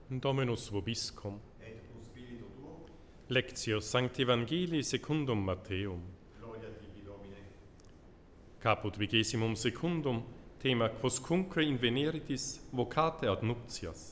Dominus vobiscum. Et cum spiritu tuo, Lectio Sancti Evangelii secundum Matteum. gloria tibi Domine. Caput 22, tema quoscunque inveneritis vocate ad nuptias.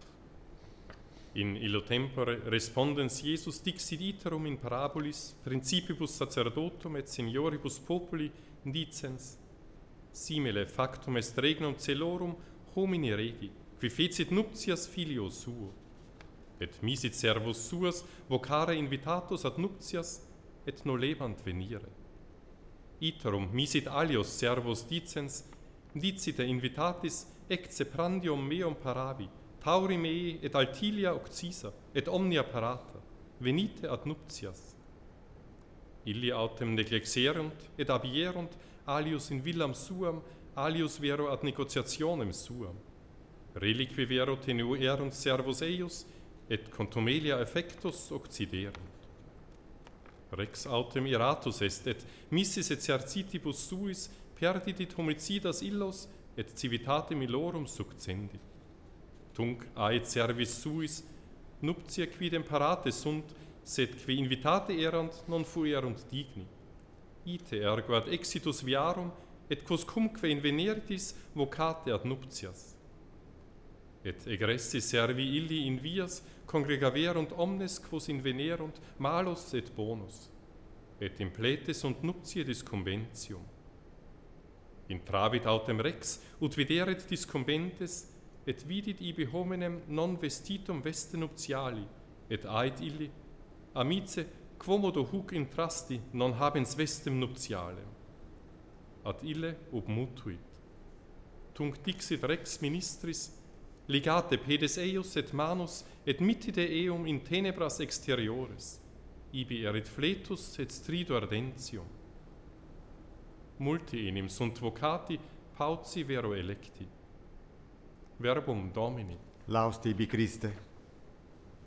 In illo tempore respondens Iesus dixit iterum in parabolis principibus sacerdotum et senioribus populi dicens: simile factum est regnum celorum homini regi, qui fecit nuptias filio suo. Et misit servus suos vocare invitatus ad nuptias, et nolebant venire. Iterum misit alios servos dicens, dicite invitatis ecce prandium meum paravi, tauri mei et altilia occisa, et omnia parata, venite ad nuptias. Illi autem neglexerunt et abierunt, alius in villam suam, alius vero ad negotiationem suam. Reliqui vero tenuerunt servos eius, et contumelia effectus occiderunt. Rex autem iratus est, et missis exercitibus suis perdidit homicidas illos, et civitatem illorum succendit. Tunc aet servis suis, nuptia quidem parate sunt, sed qui invitate erant non fuerunt digni. Ite ergo ad exitus viarum, et quoscumque inveneritis vocate ad nuptias. Et egressi servi illi in vias congregaverunt omnes quos invenerunt malus et bonus, et implete sunt nuptiae disconventium. Intravit autem rex, ut videret disconventes, et vidit ibi hominem non vestitum veste nuptiali, et ait illi: amice, quomodo huc intrasti non habens vestem nuptialem? Ad ille obmutuit. Tunc dixit rex ministris: ligate pedes eius et manus, et mittide eum in tenebras exteriores, ibi erit fletus et strido ardentium. Multi enim sunt vocati, pauci vero electi. Verbum Domini. Laus tibi Christe.